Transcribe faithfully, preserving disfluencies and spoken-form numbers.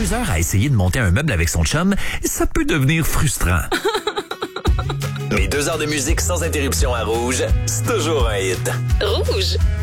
deux heures à essayer de monter un meuble avec son chum, ça peut devenir frustrant. Mais deux heures de musique sans interruption à Rouge, c'est toujours un hit. Rouge.